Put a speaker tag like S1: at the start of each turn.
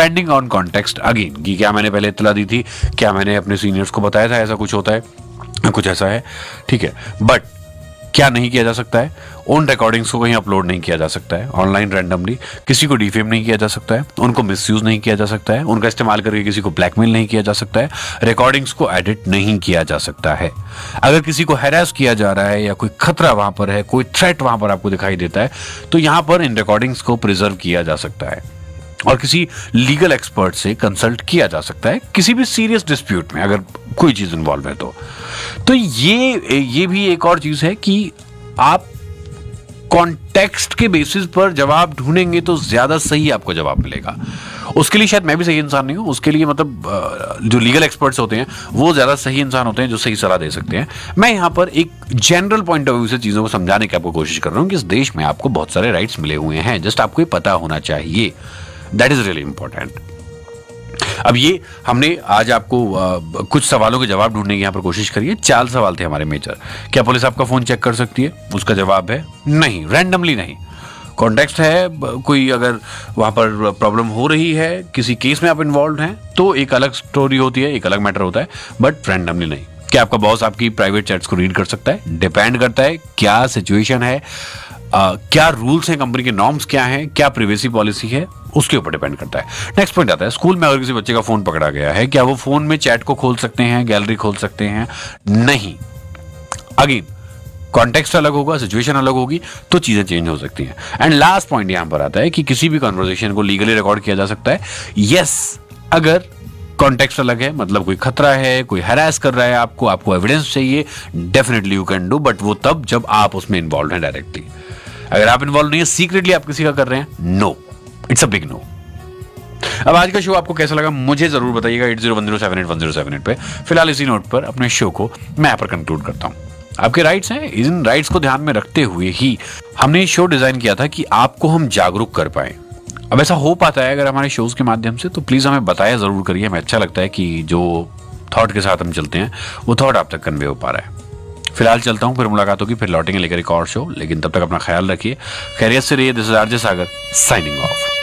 S1: Depending on context again, कि क्या मैंने पहले इत्तला दी थी, क्या मैंने अपने सीनियर्स को बताया था ऐसा कुछ होता है, कुछ ऐसा है, ठीक है। बट क्या नहीं किया जा सकता है, उन रिकॉर्डिंग्स को कहीं अपलोड नहीं किया जा सकता है ऑनलाइन रैंडमली, किसी को डिफेम नहीं किया जा सकता है, उनको मिसयूज नहीं किया जा सकता है, उनका इस्तेमाल करके किसी को ब्लैकमेल नहीं किया जा सकता है, रिकॉर्डिंग्स को एडिट नहीं किया जा सकता है। अगर किसी को हैरेस किया जा रहा है या कोई खतरा वहां पर है, कोई थ्रेट वहां पर आपको दिखाई देता है, तो यहां पर इन रिकॉर्डिंग्स को प्रिजर्व किया जा सकता है और किसी लीगल एक्सपर्ट से कंसल्ट किया जा सकता है किसी भी सीरियस डिस्प्यूट में अगर कोई चीज इन्वॉल्व है तो ये भी एक और चीज है कि आप कॉन्टेक्स्ट के बेसिस पर जवाब ढूंढेंगे तो ज्यादा सही आपको जवाब मिलेगा। उसके लिए शायद मैं भी सही इंसान नहीं हूं, उसके लिए मतलब जो लीगल एक्सपर्ट्स होते हैं वो ज्यादा सही इंसान होते हैं जो सही सलाह दे सकते हैं। मैं यहां पर एक जनरल पॉइंट ऑफ व्यू से चीजों को समझाने की आपको कोशिश कर रहा हूं कि इस देश में आपको बहुत सारे राइट्स मिले हुए हैं, जस्ट आपको ये पता होना चाहिए। That is really important. अब ये हमने आज आपको कुछ सवालों के जवाब ढूंढने की यहाँ पर कोशिश करी है। 4 सवाल थे हमारे मेजर। क्या पुलिस आपका फोन चेक कर सकती है? उसका जवाब है नहीं, रैंडमली नहीं। कॉन्टेक्स्ट है, कोई अगर वहां पर प्रॉब्लम हो रही है, किसी केस में आप इन्वॉल्व हैं तो एक अलग स्टोरी होती है, एक अलग मैटर होता है, बट रैंडमली नहीं। क्या आपका बॉस आपकी प्राइवेट चैट्स को रीड कर सकता है? डिपेंड करता है क्या सिचुएशन है, क्या रूल्स हैं, कंपनी के नॉर्म्स क्या हैं, क्या प्राइवेसी पॉलिसी है, उसके ऊपर डिपेंड करता है। नेक्स्ट पॉइंट आता है, स्कूल में अगर किसी बच्चे का फोन पकड़ा गया है, क्या वो फोन में चैट को खोल सकते हैं, गैलरी खोल सकते हैं? नहीं। अगेन कॉन्टेक्स्ट अलग होगा, सिचुएशन अलग होगी तो चीजें चेंज हो सकती हैं। एंड लास्ट पॉइंट यहां पर आता है कि किसी भी कन्वर्सेशन को लीगली रिकॉर्ड किया जा सकता है, यस, अगर कॉन्टेक्स्ट अलग है, मतलब कोई खतरा है, कोई हैरेस कर रहा है आपको एविडेंस चाहिए, definitely you can do, but वो तब जब आप उसमें इन्वॉल्व हैं डायरेक्टली। अगर आप इन्वॉल्व नहीं है, सीक्रेटली आप किसी का कर रहे हैं, no, it's a big no. अब आज का शो आपको कैसा लगा मुझे जरूर बताइएगा 8010781078 पे। फिलहाल इसी नोट पर अपने शो को मैं यहाँ पर कंक्लूड करता हूँ। आपके राइट्स हैं, इन राइट्स को ध्यान में रखते हुए ही हमने ये शो डिजाइन किया था कि आपको हम जागरूक कर पाए। अब ऐसा हो पाता है अगर हमारे शोज के माध्यम से, तो प्लीज हमें बताया जरूर करिए। हमें अच्छा लगता है कि जो थॉट के साथ हम चलते हैं वो थॉट आप तक कन्वे हो पा रहा है। फिलहाल चलता हूं, फिर मुलाकात होगी, फिर लौटेंगे लेकर एक और शो। लेकिन तब तक अपना ख्याल रखिए, खैरियत से रहिए। This is RJ Sagar signing off.